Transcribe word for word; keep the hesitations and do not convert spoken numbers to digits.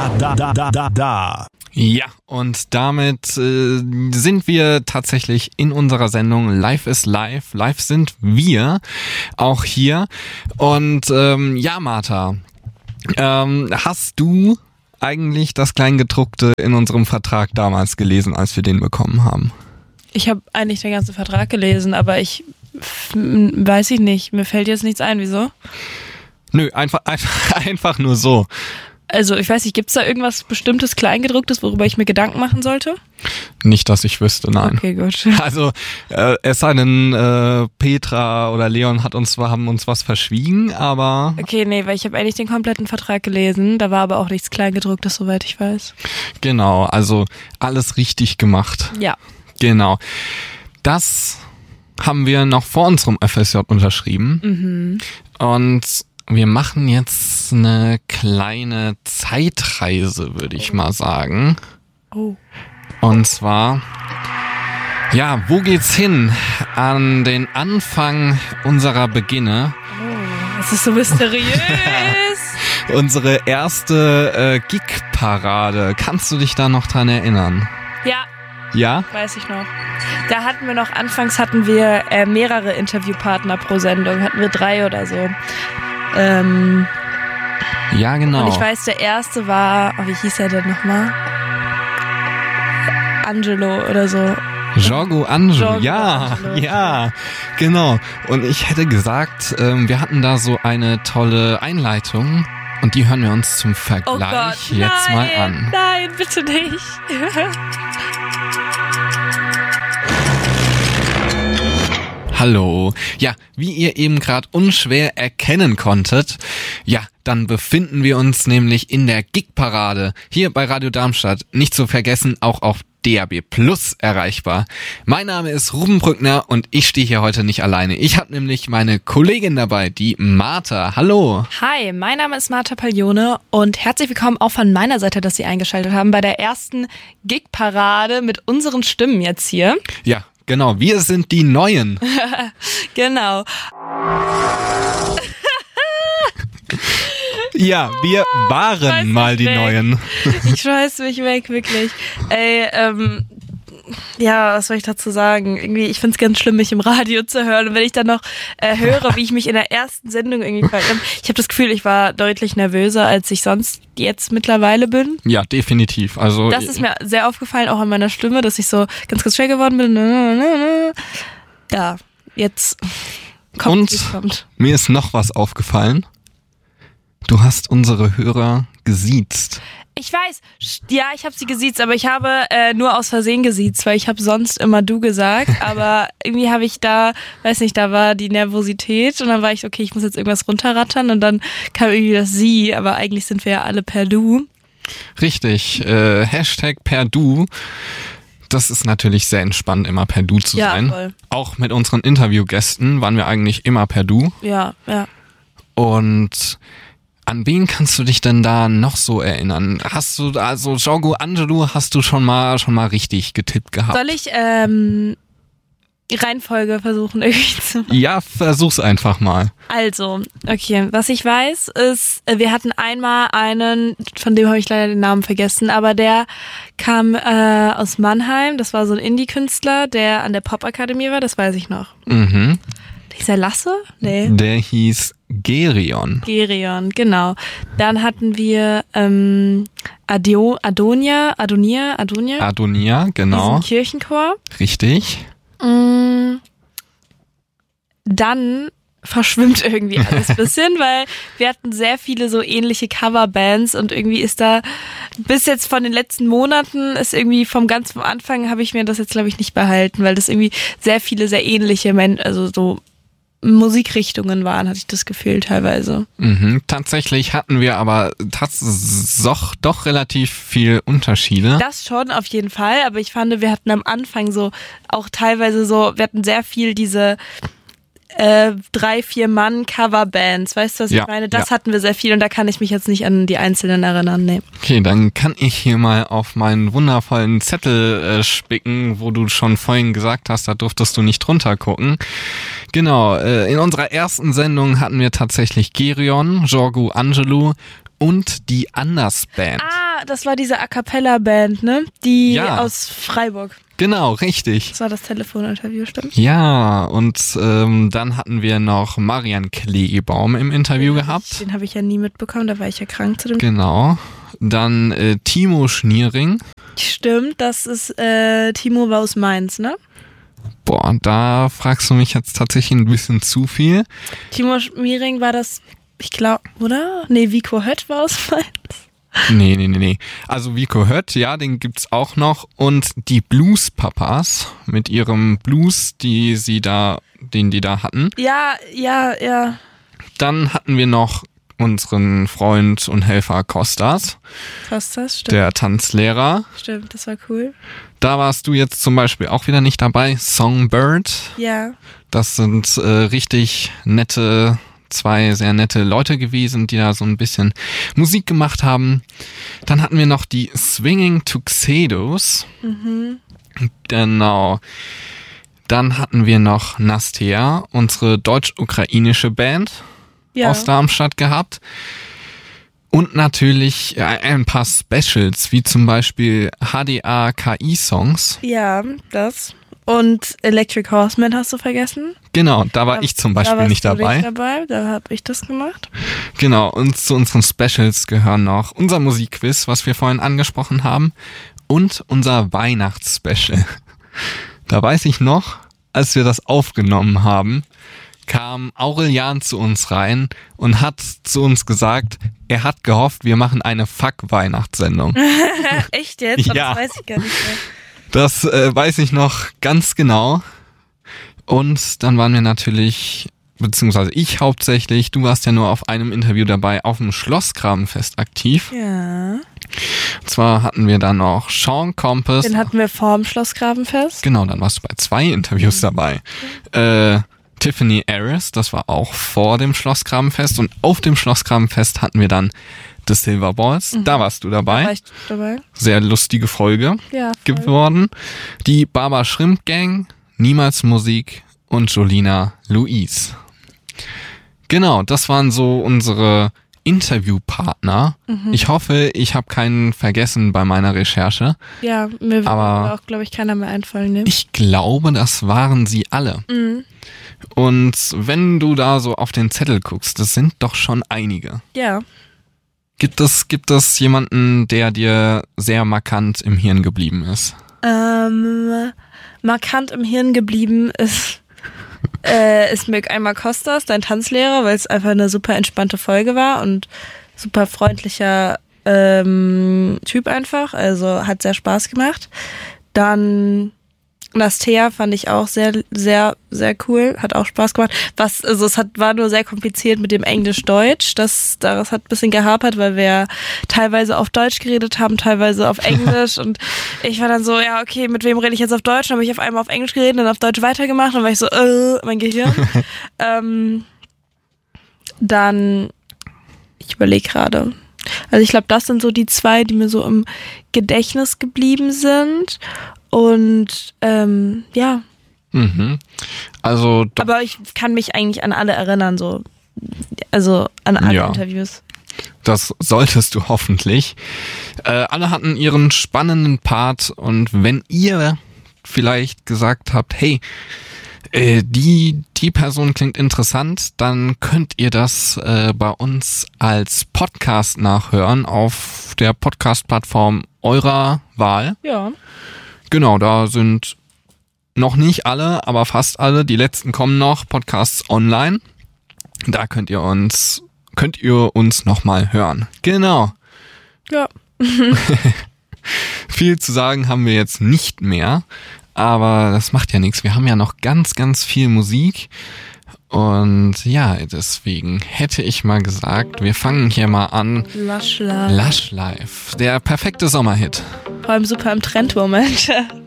da, da, da, da, da. Ja, und damit äh, sind wir tatsächlich in unserer Sendung Live is Live. Live sind wir auch hier. Und ähm, ja, Martha, ähm, hast du eigentlich das Kleingedruckte in unserem Vertrag damals gelesen, als wir den bekommen haben? Ich habe eigentlich den ganzen Vertrag gelesen, aber ich f- weiß ich nicht. Mir fällt jetzt nichts ein. Wieso? Nö, einfach, einfach, einfach nur so. Also ich weiß nicht, gibt's da irgendwas bestimmtes Kleingedrucktes, worüber ich mir Gedanken machen sollte? Nicht, dass ich wüsste, nein. Okay, gut. Also äh, es sei denn, äh, Petra oder Leon hat uns haben uns was verschwiegen, aber... Okay, nee, weil ich habe eigentlich den kompletten Vertrag gelesen. Da war aber auch nichts Kleingedrucktes, soweit ich weiß. Genau, also alles richtig gemacht. Ja. Genau. Das haben wir noch vor unserem F S J unterschrieben. Mhm. Und wir machen jetzt eine kleine Zeitreise, würde ich mal sagen. Oh. Und zwar, ja, wo geht's hin? An den Anfang unserer Beginne. Oh, das ist so mysteriös. Unsere erste äh, Gig-Parade. Kannst du dich da noch dran erinnern? Ja, Ja? weiß ich noch. Da hatten wir noch, anfangs hatten wir äh, mehrere Interviewpartner pro Sendung. Hatten wir drei oder so. Ähm, Ja, genau. Und ich weiß, der erste war, oh, wie hieß er denn nochmal? Angelo oder so. Jorgo Angelo, Jorgo ja, Angelo. ja, genau. Und ich hätte gesagt, ähm, wir hatten da so eine tolle Einleitung und die hören wir uns zum Oh Vergleich Gott, jetzt nein, mal an. Nein, bitte nicht. Hallo. Ja, wie ihr eben gerade unschwer erkennen konntet, ja, dann befinden wir uns nämlich in der Gig-Parade hier bei Radio Darmstadt. Nicht zu vergessen, auch auf D A B Plus erreichbar. Mein Name ist Ruben Brückner und ich stehe hier heute nicht alleine. Ich habe nämlich meine Kollegin dabei, die Martha. Hallo. Hi, mein Name ist Martha Paglione und herzlich willkommen auch von meiner Seite, dass Sie eingeschaltet haben bei der ersten Gig-Parade mit unseren Stimmen jetzt hier. Ja, genau. Wir sind die Neuen. Genau. Ja, wir waren schmeiß mal mich die weg. Neuen. Ich schmeiß mich weg, wirklich. Ey, ähm, ja, was soll ich dazu sagen? Irgendwie, ich find's ganz schlimm, mich im Radio zu hören. Und wenn ich dann noch äh, höre, wie ich mich in der ersten Sendung irgendwie verkaufe. Ich habe das Gefühl, ich war deutlich nervöser, als ich sonst jetzt mittlerweile bin. Ja, definitiv. Also Das ist mir sehr aufgefallen, auch an meiner Stimme, dass ich so ganz, ganz schwer geworden bin. Ja, jetzt kommt, Und wie es kommt. mir ist noch was aufgefallen. Du hast unsere Hörer gesiezt. Ich weiß, ja, ich habe sie gesiezt, aber ich habe äh, nur aus Versehen gesiezt, weil ich habe sonst immer du gesagt, aber irgendwie habe ich da, weiß nicht, da war die Nervosität und dann war ich, okay, ich muss jetzt irgendwas runterrattern und dann kam irgendwie das sie, aber eigentlich sind wir ja alle per du. Richtig, äh, Hashtag per Du. Das ist natürlich sehr entspannt, immer per Du zu Ja, sein. voll. Auch mit unseren Interviewgästen waren wir eigentlich immer per Du. Ja, ja. Und an wen kannst du dich denn da noch so erinnern? Hast du, also Jorgo Angelo hast du schon mal schon mal richtig getippt gehabt? Soll ich ähm, die Reihenfolge versuchen irgendwie zu machen? Ja, versuch's einfach mal. Also, okay, was ich weiß ist, äh, wir hatten einmal einen, von dem habe ich leider den Namen vergessen, aber der kam äh, aus Mannheim, das war so ein Indie-Künstler, der an der Popakademie war, das weiß ich noch. Mhm. Hieß er Lasse? Nee. Der hieß Gerion. Gerion, genau. Dann hatten wir ähm, Adio, Adonia, Adonia, Adonia, Adonia, genau. diesen Kirchenchor. Richtig. Mm, Dann verschwimmt irgendwie alles ein bisschen, weil wir hatten sehr viele so ähnliche Coverbands und irgendwie ist da bis jetzt von den letzten Monaten ist irgendwie vom ganz vom Anfang habe ich mir das jetzt glaube ich nicht behalten, weil das irgendwie sehr viele sehr ähnliche Men- also so Musikrichtungen waren, hatte ich das Gefühl teilweise. Mhm. Tatsächlich hatten wir aber tats- doch, doch relativ viel Unterschiede. Das schon auf jeden Fall, aber ich fand, wir hatten am Anfang so auch teilweise so, wir hatten sehr viel diese äh, drei, vier Mann Coverbands, weißt du, was Ja, ich meine? Das ja. hatten wir sehr viel und da kann ich mich jetzt nicht an die einzelnen erinnern, nee. Okay, dann kann ich hier mal auf meinen wundervollen Zettel äh, spicken, wo du schon vorhin gesagt hast, da durftest du nicht drunter gucken. Genau, äh, in unserer ersten Sendung hatten wir tatsächlich Gerion, Jorgo Angelo und die Anders Band. Ah, das war diese A Cappella Band, ne? Die Ja. aus Freiburg. Genau, richtig. Das war das Telefoninterview, stimmt? Ja, und ähm, dann hatten wir noch Marian Kleebaum im Interview gehabt. Den habe ich ja nie mitbekommen, da war ich ja krank zu dem. Genau. Dann äh, Timo Schniering. Stimmt, das ist äh, Timo war aus Mainz, ne? Boah, da fragst du mich jetzt tatsächlich ein bisschen zu viel. Timo Schmiering war das, ich glaube, oder? Nee, Vico Hött war aus Mainz. Nee, nee, nee, nee. Also Vico Hött, ja, den gibt's auch noch. Und die Blues Papas mit ihrem Blues, die sie da, den die da hatten. Ja, ja, ja. Dann hatten wir noch unseren Freund und Helfer Kostas, Kostas, stimmt. der Tanzlehrer. Stimmt, das war cool. Da warst du jetzt zum Beispiel auch wieder nicht dabei. Songbird. Ja. Das sind äh, richtig nette, zwei sehr nette Leute gewesen, die da so ein bisschen Musik gemacht haben. Dann hatten wir noch die Swinging Tuxedos. Mhm. Genau. Dann hatten wir noch Nastia, unsere deutsch-ukrainische Band Ja. aus Darmstadt gehabt. Und natürlich äh, ein paar Specials, wie zum Beispiel H D A K I-Songs. Ja, das. Und Electric Horseman hast du vergessen? Genau, da war Da- ich zum da Beispiel warst nicht du dabei. Nicht dabei. Da habe ich das gemacht. Genau, und zu unseren Specials gehören noch unser Musikquiz, was wir vorhin angesprochen haben, und unser Weihnachtsspecial. Da weiß ich noch, als wir das aufgenommen haben, kam Aurelian zu uns rein und hat zu uns gesagt, er hat gehofft, wir machen eine Fuck-Weihnachtssendung. Echt jetzt? Oh, Ja. Das weiß ich gar nicht mehr. Das äh, weiß ich noch ganz genau. Und dann waren wir natürlich, beziehungsweise ich hauptsächlich, du warst ja nur auf einem Interview dabei, auf dem Schlossgrabenfest aktiv. Ja. Und zwar hatten wir dann noch Sean Compass. Den hatten wir vorm Schlossgrabenfest. Genau, dann warst du bei zwei Interviews dabei. Äh, Tiffany Harris, das war auch vor dem Schlossgrabenfest. Und auf dem Schlossgrabenfest hatten wir dann The Silver Balls. Da warst du Da war dabei. ich dabei. Sehr lustige Folge Ja, voll. geworden. Die Baba Shrimp Gang, Niemals Musik und Jolina Louise. Genau, das waren so unsere Interviewpartner. Mhm. Ich hoffe, ich habe keinen vergessen bei meiner Recherche. Ja, mir wird Aber- auch, glaube ich, keiner mehr einfallen. Ne? Ich glaube, das waren sie alle. Mhm. Und wenn du da so auf den Zettel guckst, das sind doch schon einige. Ja. Gibt es, gibt es jemanden, der dir sehr markant im Hirn geblieben ist? Ähm, markant im Hirn geblieben ist, äh, ist Mirk einmal Kostas, dein Tanzlehrer, weil es einfach eine super entspannte Folge war und super freundlicher ähm, Typ einfach. Also hat sehr Spaß gemacht. Dann Nastea fand ich auch sehr, sehr, sehr cool. Hat auch Spaß gemacht. Was, also es hat, war nur sehr kompliziert mit dem Englisch-Deutsch. Das, das hat ein bisschen gehapert, weil wir teilweise auf Deutsch geredet haben, teilweise auf Englisch. Und ich war dann so, ja, okay, mit wem rede ich jetzt auf Deutsch? Dann habe ich auf einmal auf Englisch geredet, dann auf Deutsch weitergemacht. Dann war ich so, äh, mein Gehirn. ähm, dann, ich überlege gerade. Also ich glaube, das sind so die zwei, die mir so im Gedächtnis geblieben sind. Und ähm, ja, Mhm. Also doch, aber ich kann mich eigentlich an alle erinnern, so also an alle Ja. Interviews. das solltest du hoffentlich. Äh, alle hatten ihren spannenden Part und wenn ihr vielleicht gesagt habt, hey, äh, die, die Person klingt interessant, dann könnt ihr das äh, bei uns als Podcast nachhören auf der Podcast-Plattform eurer Wahl. Ja. Genau, da sind noch nicht alle, aber fast alle. Die letzten kommen noch. Podcasts online. Da könnt ihr uns, könnt ihr uns nochmal hören. Genau. Ja. Viel zu sagen haben wir jetzt nicht mehr, aber das macht ja nichts. Wir haben ja noch ganz, ganz viel Musik. Und ja, deswegen hätte ich mal gesagt, wir fangen hier mal an. Lush Love. Lush Life, der perfekte Sommerhit. Vor allem super im Trend im Moment.